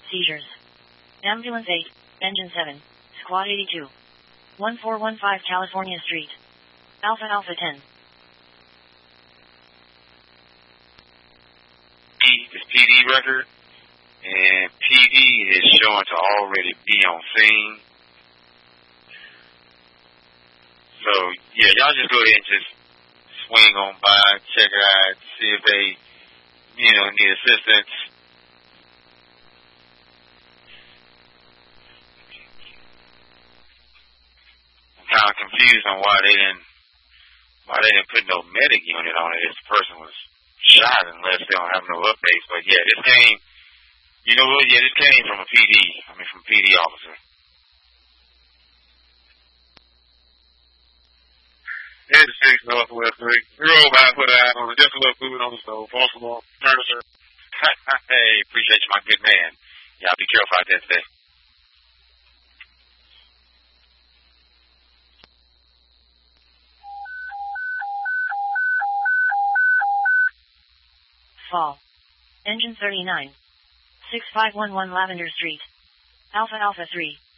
Seizures. Ambulance 8, Engine 7, Squad 82. 1415 California Street. Alpha Alpha 10. This PD record, and PD is showing to already be on scene. So, yeah, y'all just go ahead and just swing on by, check it out, see if they, need assistance. I'm kind of confused on why they didn't put no medic unit on it if the person was shot, unless they don't have no updates. But yeah, this came, this came from a from PD officer. And 6 Northwest 3. Roll by, put out on just a little fluid on the stove. False alarm. Turn to sir. Hey, appreciate you, my good man. Y'all be careful out there today. Fall. Engine 39. 6511 Lavender Street. Alpha Alpha 3.